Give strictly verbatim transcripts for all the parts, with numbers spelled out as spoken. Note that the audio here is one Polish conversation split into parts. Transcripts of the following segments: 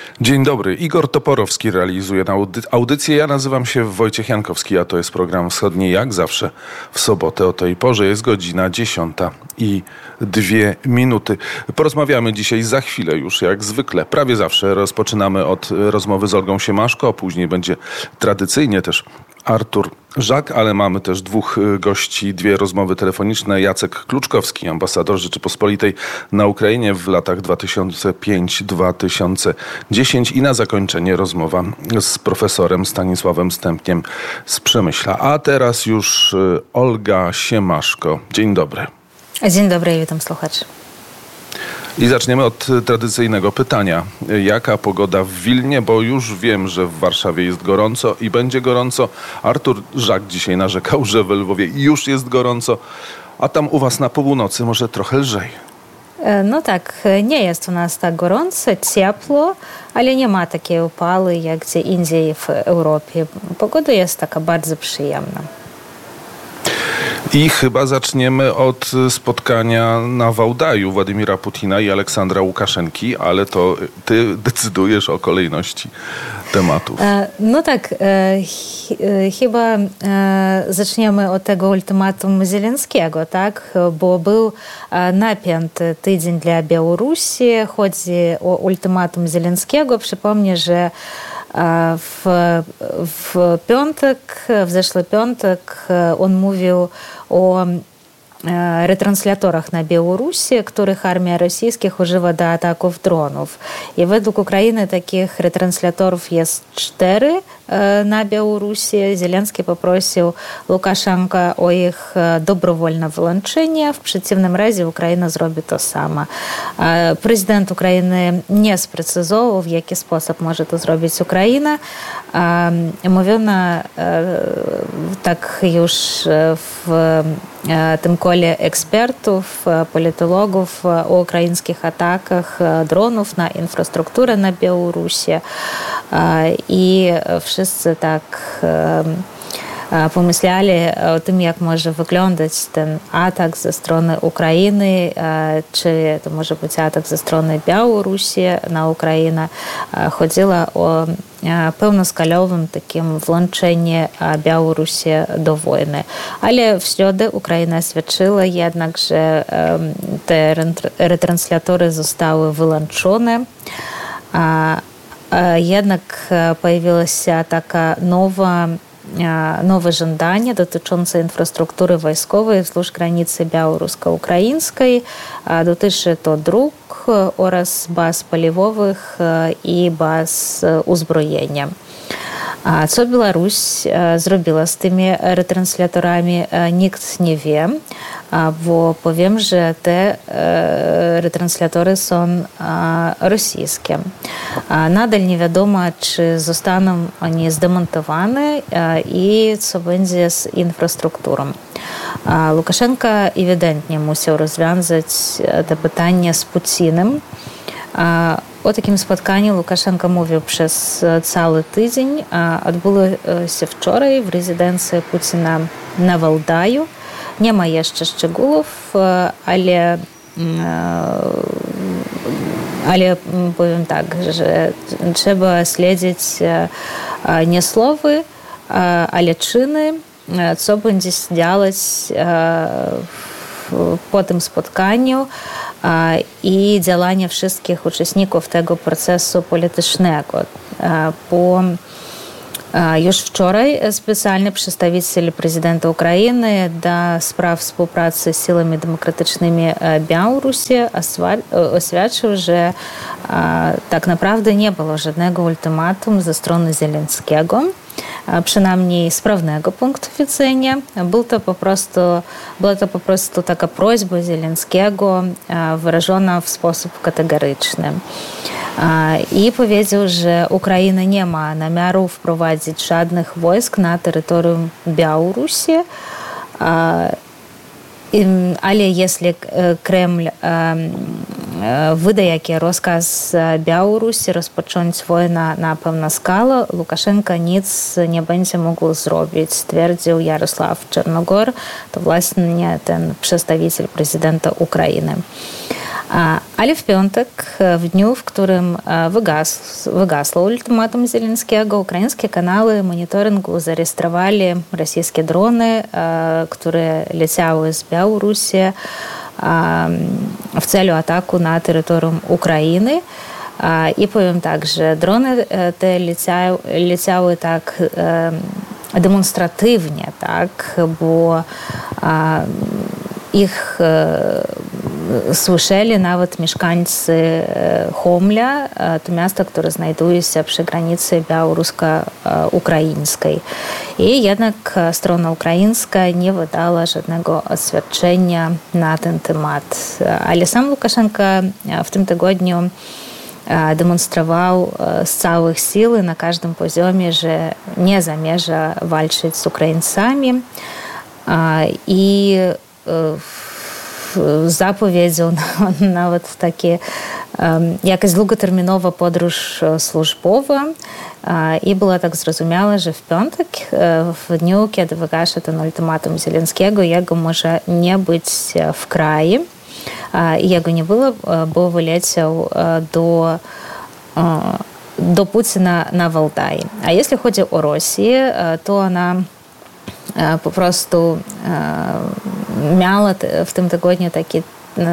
Dzień dobry. Igor Toporowski realizuje audy- audycję. Ja nazywam się Wojciech Jankowski, a to jest program Wschodni jak zawsze w sobotę o tej porze. Jest godzina dziesiąta i dwie minuty. Porozmawiamy dzisiaj za chwilę już jak zwykle. Prawie zawsze rozpoczynamy od rozmowy z Olgą Siemaszko, a później będzie tradycyjnie też Artur Żak, ale mamy też dwóch gości, dwie rozmowy telefoniczne. Jacek Kluczkowski, ambasador Rzeczypospolitej na Ukrainie w latach dwa tysiące piąty do dwa tysiące dziesiątego i na zakończenie rozmowa z profesorem Stanisławem Stępniem z Przemyśla. A teraz już Olga Siemaszko. Dzień dobry. Dzień dobry, witam słuchaczy. I zaczniemy od tradycyjnego pytania. Jaka pogoda w Wilnie? Bo już wiem, że w Warszawie jest gorąco i będzie gorąco. Artur Żak dzisiaj narzekał, że w Lwowie już jest gorąco, a tam u was na północy może trochę lżej. No tak, nie jest u nas tak gorąco, ciepło, ale nie ma takiej upały jak gdzie indziej w Europie. Pogoda jest taka bardzo przyjemna. I chyba zaczniemy od spotkania na Wałdaju Władimira Putina i Aleksandra Łukaszenki, ale to ty decydujesz o kolejności tematów. No tak, chyba zaczniemy od tego ultimatum Zelenskiego, tak? Bo był napięty tydzień dla Białorusi. Chodzi o ultimatum Zelenskiego. Przypomnę, że W, w piątek, w zeszły piątek on mówił o retransляторach na Białorusi, których armia rosyjska używa do ataków dronów. I według Ukrainy takich retransляторów jest cztery na Białorusi. Zelenski poprosił Łukaszenkę o ich dobrowolne wyłączenie. W przeciwnym razie Ukraina zrobi to sama. Prezydent Ukrainy nie sprecyzował, w jaki sposób może to zrobić Ukraina. Mówiono tak już w tym kole ekspertów, politologów o ukraińskich atakach dronów na infrastrukturę na Białorusi. I wszyscy tak pomyśleli o tym, jak może wyglądać ten atak ze strony Ukrainy, czy to może być atak ze strony Białorusi na Ukrainę. Chodziło o pełnoskalowym takim włączeniu Białorusi do wojny. Ale w środę Ukraina oświadczyła jednak, że te retransляторy zostały wyłączone. Jednak pojawiła się taka nowa nowe żądanie dotyczące infrastruktury wojskowej wzdłuż granicy białorusko-ukraińskiej. Dotyczy to dróg oraz baz paliwowych i baz uzbrojenia. Co Białoruś zrobiła z tymi retransляторami, nikt nie wie, bo powiem, że te retransляторy są rosyjskie. Nadal nie wiadomo, czy zostaną oni zdemontowane i co będzie z infrastrukturą. Łukaszenka ewidentnie musiał rozwiązać to pytanie z Putinem. O takim spotkaniu Łukaszenka mówił przez cały tydzień. Odbyło się wczoraj w rezydencji Putina na Wałdaju. Nie ma jeszcze szczegółów, ale, ale powiem tak, że trzeba śledzić nie słowy, ale czyny, co będzie się działać po tym spotkaniu i działania wszystkich uczestników tego procesu politycznego. Po Już wczoraj specjalny przedstawiciel prezydenta Ukrainy do spraw współpracy z siłami demokratycznymi Białorusi oświadczył, że tak naprawdę nie było żadnego ultimatum ze strony Zelenskiego, przynajmniej z prawnego punktu widzenia. Był to po prostu, była to po prostu taka prośba Zelenskiego wyrażona w sposób kategoryczny. I powiedział, że Ukraina nie ma namiaru wprowadzić żadnych wojsk na terytorium Białorusi, ale jeśli Kreml wyda jakiś rozkaz Białorusi rozpocząć wojnę na pełną skalę, Łukaszenka nic nie będzie mógł zrobić, twierdził Jarosław Czarnogór, to właśnie ten przedstawiciel prezydenta Ukrainy. Ale w piątek, w dniu, w którym wygas, wygasł ultimatum Zielinskiego, ukraińskie kanały monitoringu zarejestrowali rosyjskie drony, które leciały z Białorusi w celu ataku na terytorium Ukrainy. I powiem tak, że drony te leciały, leciały tak demonstratywnie, tak, bo ich słyszeli nawet mieszkańcy Homля, to miasto, które znajduje się przy granicy białorusko-ukraińskiej. I jednak strona ukraińska nie wydała żadnego oświadczenia na ten temat. Ale sam Łukaszenko w tym tygodniu demonstrował z całych sił na każdym poziomie, że nie zamierza walczyć z Ukraińcami i zapowiedział nawet takie jakaś długoterminowa podróż służbowa i było tak zrozumiałe, że w piątek, w dniu, kiedy wygaszy ten ultimatum Zielinskiego, jego może nie być w kraju. Jego nie było, bo wyleciał do, do Putina na Waldaj. A jeśli chodzi o Rosję, to ona po prostu miała w tym tygodniu taki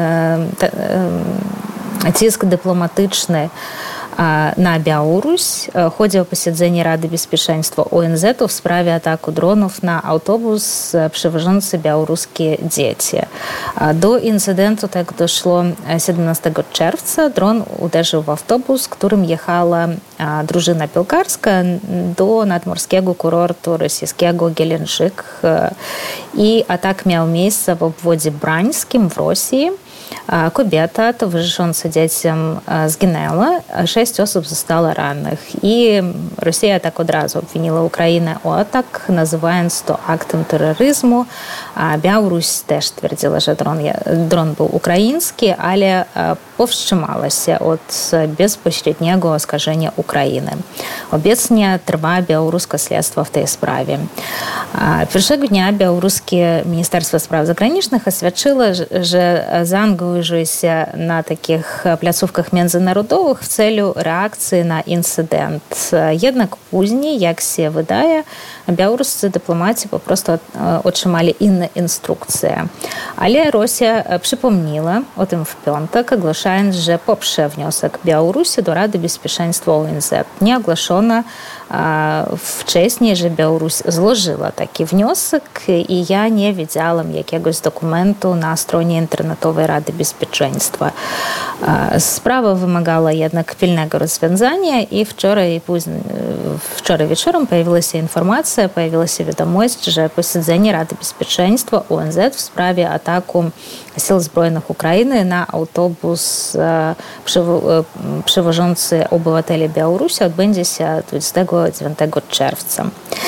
cisк dyplomatyczny na Białoruś. Chodzi o posiedzenie Rady Bezpieczeństwa O N Z w sprawie ataku dronów na autobus przewożący białoruskie dzieci. Do incydentu tak doszło siedemnastego czerwca. Dron uderzył w autobus, którym jechała drużyna piłkarska do nadmorskiego kurortu rosyjskiego Gelendzhik. I atak miał miejsce w obwodzie brańskim w Rosji. Kobieta, towarzysząca dzieciom, zginęła, a sześć osób zostało rannych. I Rosja tak od razu obwiniła Ukrainę o atak, nazywając to aktem terroryzmu. A Białoruś też twierdziła, że dron, dron był ukraiński, ale powstrzymała się od bezpośredniego oskarżenia Ukrainy. Obecnie trwa białoruskie śledztwo w tej sprawie. Pierwszego dnia białoruskie Ministerstwo Spraw Zagranicznych oświadczyło, że zaangażuje się na takich placówkach międzynarodowych w celu reakcji na incydent. Jednak później, jak się wydaje, białoruscy dyplomaci po prostu otrzymali inne instrukcje. Ale Rosja przypomniała o tym w piątek, ogłaszając, że poprze wniosek Białorusi do Rady Bezpieczeństwa O N Z. Nie ogłoszono wcześniej, że Białoruś złożyła taki wniosek i ja nie widziałam jakiegoś dokumentu na stronie internetowej Rady Bezpieczeństwa. Sprawa wymagała jednak pilnego rozwiązania i wczoraj, później, wczoraj wieczorem pojawiła się informacja, pojawiła się wiadomość, że posiedzenie Rady Bezpieczeństwa O N Z w sprawie ataku Sił Zbrojnych Ukrainy na autobus przewożący obywateli Białorusi odbędzie się dwudziestego dziewiątego czerwca.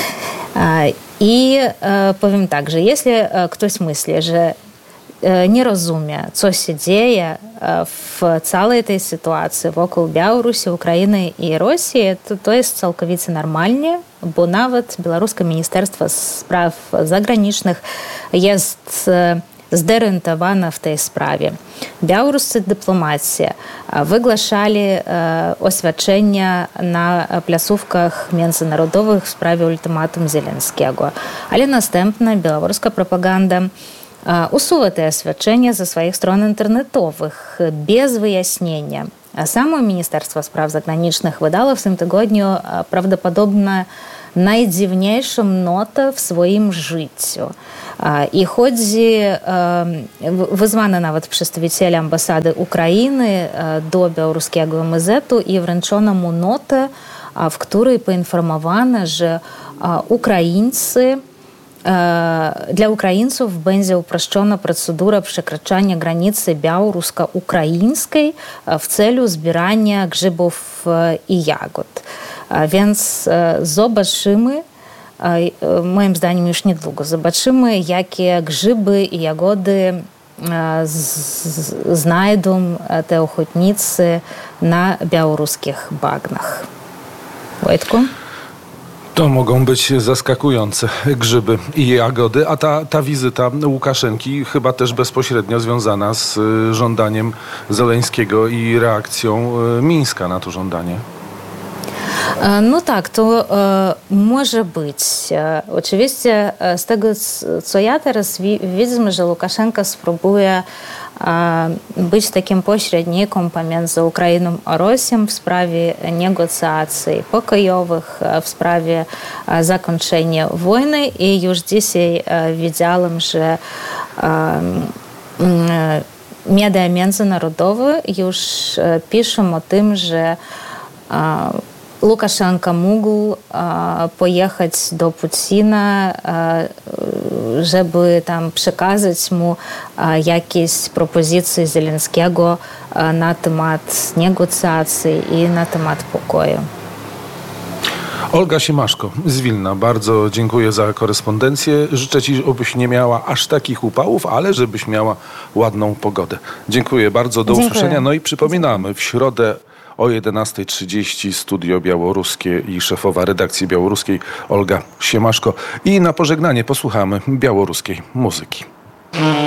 I powiem tak, że jeśli ktoś myśli, że nie rozumie, co się dzieje w całej tej sytuacji wokół Białorusi, Ukrainy i Rosji, to to jest całkowicie normalnie, bo nawet Białoruskie Ministerstwo Spraw Zagranicznych jest zdorientowana w tej sprawie. Białoruscy dyplomaci wygłaszali oświadczenia na placówkach międzynarodowych w sprawie ultimatum Zielinskiego, ale następna białoruska propaganda usuwa te oświadczenia ze swoich stron internetowych bez wyjaśnienia. A samo Ministerstwo Spraw Zagranicznych wydało w tym tygodniu prawdopodobnie najdziwniejszą notę w swoim życiu. I chodzi, wyzwano nawet przedstawicieli ambasady Ukrainy do białoruskiego M Z-u i wręczono mu notę, w której poinformowano, że Ukraińcy Dla Ukraińców będzie uproszczona procedura przekraczania granicy białorusko-ukraińskiej w celu zbierania grzybów i jagód. Więc zobaczymy, moim zdaniem już niedługo zobaczymy, jakie grzyby i jagody znajdą te ochotnicy na białoruskich bagnach. Wojtku? To mogą być zaskakujące grzyby i jagody, a ta, ta wizyta Łukaszenki chyba też bezpośrednio związana z żądaniem Zeleńskiego i reakcją Mińska na to żądanie. No tak, to e, może być. E, oczywiście z tego, co ja teraz wi- widzę, że Łukaszenka spróbuje e, być takim pośrednikiem pomiędzy Ukrainą a Rosją w sprawie negocjacji pokojowych, w sprawie e, zakończenia wojny i już dzisiaj e, widziałem, że e, e, media międzynarodowe już e, piszą o tym, że e, Łukaszenka mógł e, pojechać do Putina, e, żeby tam przekazać mu e, jakieś propozycje Zelenskiego e, na temat negocjacji i na temat pokoju. Olga Siemaszko z Wilna, bardzo dziękuję za korespondencję. Życzę Ci, żebyś nie miała aż takich upałów, ale żebyś miała ładną pogodę. Dziękuję bardzo, do Dziękuję. usłyszenia. No i przypominamy, w środę o jedenasta trzydzieści Studio Białoruskie i szefowa redakcji białoruskiej Olga Siemaszko. I na pożegnanie posłuchamy białoruskiej muzyki.